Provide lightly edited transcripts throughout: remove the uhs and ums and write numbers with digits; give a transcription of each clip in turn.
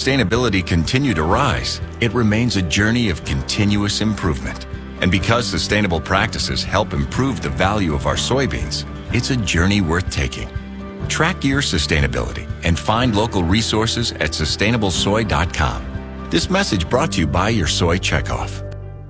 sustainability continue to rise, it remains a journey of continuous improvement. And because sustainable practices help improve the value of our soybeans, it's a journey worth taking. Track your sustainability and find local resources at sustainablesoy.com. This message brought to you by your Soy Checkoff.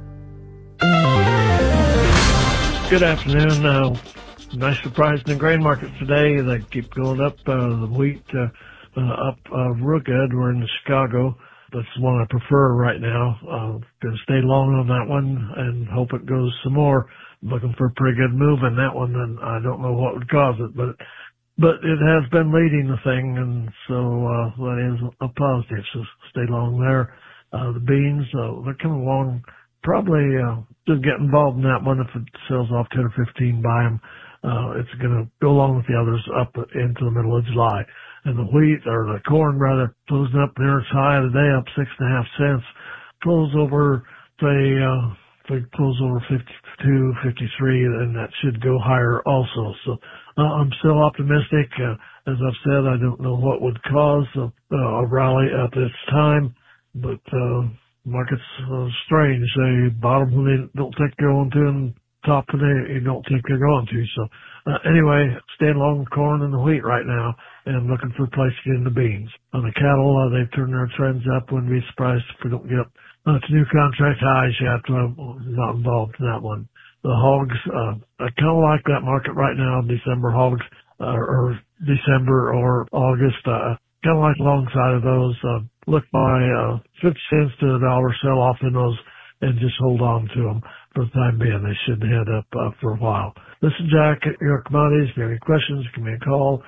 Good afternoon. Nice surprise in the grain market today. They keep going up. The wheat up real good. We're in Chicago. That's the one I prefer right now. Going to stay long on that one and hope it goes some more. Looking for a pretty good move in that one, and I don't know what would cause it, but it has been leading the thing, and so that is a positive. So stay long there. The beans, they're coming along. Probably just get involved in that one. If it sells off 10 or 15, buy them. It's going to go along with the others up into the middle of July. And the wheat, or the corn rather, closing up near its high of the day, up 6.5 cents. Close over, say, close over 52, 53, and that should go higher also. So I'm still optimistic. As I've said, I don't know what would cause a rally at this time, but market's strange. They bottom when they don't think they're going to, and top when they don't think they're going to. So anyway, staying long the corn and the wheat right now, and looking for a place to get in the beans. On the cattle, they've turned their trends up. Wouldn't be surprised if we don't get up to new contract highs yet. Not involved in that one. The hogs, I kind of like that market right now. December hogs, or December or August, kind of like alongside of those. Look by 50 cents to $1 sell off in those, and just hold on to them for the time being. They should head up for a while. Listen, Jack, at your commodities. If you have any questions, give me a call.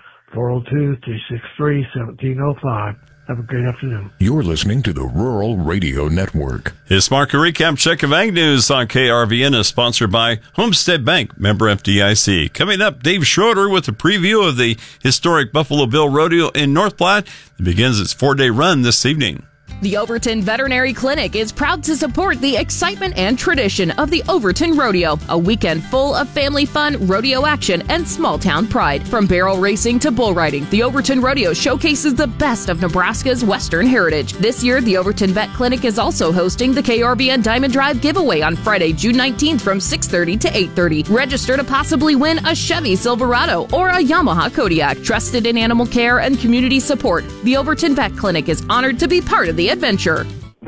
402-363-1705. Have a great afternoon. You're listening to the Rural Radio Network. This market recap check of Ag News on KRVN is sponsored by Homestead Bank, member FDIC. Coming up, Dave Schroeder with a preview of the historic Buffalo Bill Rodeo in North Platte. It begins its 4-day run this evening. The Overton Veterinary Clinic is proud to support the excitement and tradition of the Overton Rodeo, a weekend full of family fun, rodeo action, and small-town pride. From barrel racing to bull riding, the Overton Rodeo showcases the best of Nebraska's Western heritage. This year, the Overton Vet Clinic is also hosting the KRVN Diamond Drive giveaway on Friday, June 19th from 6:30 to 8:30. Register to possibly win a Chevy Silverado or a Yamaha Kodiak. Trusted in animal care and community support, the Overton Vet Clinic is honored to be part of the adventure.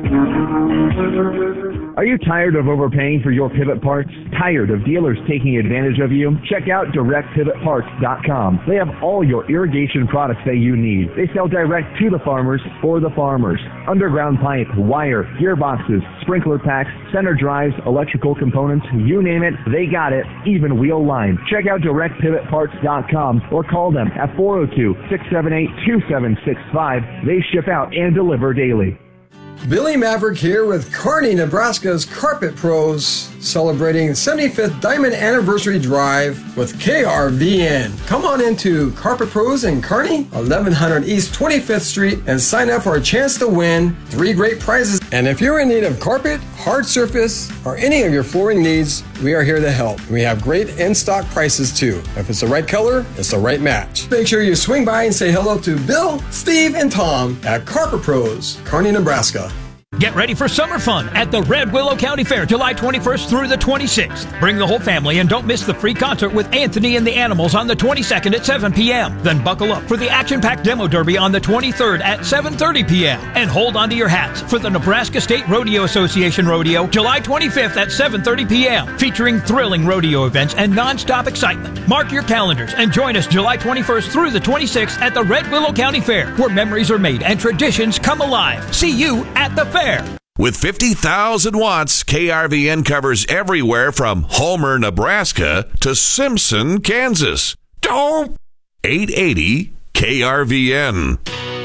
Are you tired of overpaying for your pivot parts? Tired of dealers taking advantage of you? Check out DirectPivotParts.com. They have all your irrigation products that you need. They sell direct to the farmers for the farmers. Underground pipe, wire, gearboxes, sprinkler packs, center drives, electrical components, you name it, they got it, even wheel line. Check out DirectPivotParts.com or call them at 402-678-2765. They ship out and deliver daily. Billy Maverick here with Kearney, Nebraska's Carpet Pros, celebrating the 75th Diamond Anniversary Drive with KRVN. Come on into Carpet Pros in Kearney, 1100 East 25th Street, and sign up for a chance to win 3 great prizes. And if you're in need of carpet, hard surface, or any of your flooring needs, we are here to help. We have great in-stock prices too. If it's the right color, it's the right match. Make sure you swing by and say hello to Bill, Steve, and Tom at Carpet Pros, Kearney, Nebraska. Get ready for summer fun at the Red Willow County Fair, July 21st through the 26th. Bring the whole family and don't miss the free concert with Anthony and the Animals on the 22nd at 7 p.m. Then buckle up for the action-packed demo derby on the 23rd at 7:30 p.m. And hold on to your hats for the Nebraska State Rodeo Association Rodeo, July 25th at 7:30 p.m. featuring thrilling rodeo events and non-stop excitement. Mark your calendars and join us July 21st through the 26th at the Red Willow County Fair, where memories are made and traditions come alive. See you at the fair. With 50,000 watts, KRVN covers everywhere from Homer, Nebraska to Simpson, Kansas. Dope! 880 KRVN.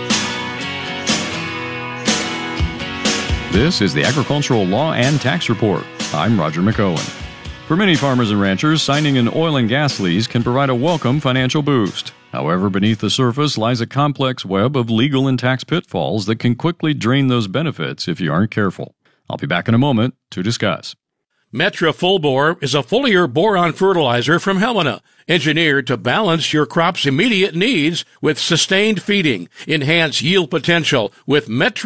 This is the Agricultural Law and Tax Report. I'm Roger McOwen. For many farmers and ranchers, signing an oil and gas lease can provide a welcome financial boost. However, beneath the surface lies a complex web of legal and tax pitfalls that can quickly drain those benefits if you aren't careful. I'll be back in a moment to discuss. Metra Full Bore is a foliar boron fertilizer from Helena, engineered to balance your crop's immediate needs with sustained feeding. Enhance yield potential with Metra